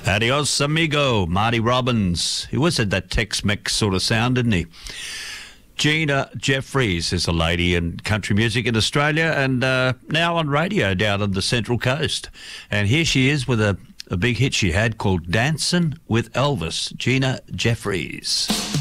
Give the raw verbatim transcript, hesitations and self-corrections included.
Adios, amigo. Marty Robbins. He always had that Tex-Mex sort of sound, didn't he? Gina Jeffries is a lady in country music in Australia and uh, now on radio down on the Central Coast. And here she is with a, a big hit she had called Dancing with Elvis. Gina Jeffries.